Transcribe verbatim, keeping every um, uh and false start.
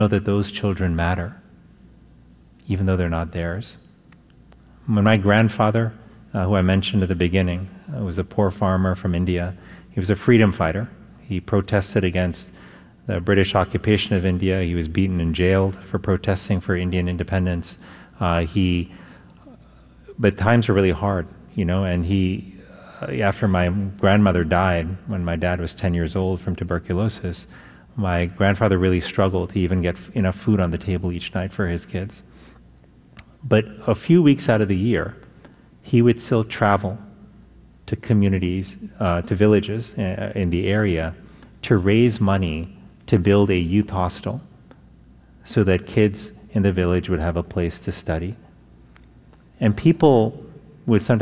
know that those children matter, even though they're not theirs. When my grandfather, uh, who I mentioned at the beginning, uh, was a poor farmer from India, he was a freedom fighter. He protested against the British occupation of India. He was beaten and jailed for protesting for Indian independence. Uh, he, but times were really hard, you know, and he, uh, after my grandmother died, when my dad was ten years old from tuberculosis, my grandfather really struggled to even get f- enough food on the table each night for his kids. But a few weeks out of the year, he would still travel to communities, uh, to villages uh, in the area to raise money to build a youth hostel so that kids in the village would have a place to study. And people would sometimes